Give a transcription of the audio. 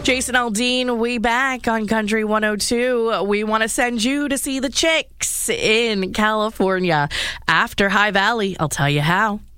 Jason Aldean, we back on Country 102. We want to send you to see the Chicks in California after High Valley. I'll tell you how.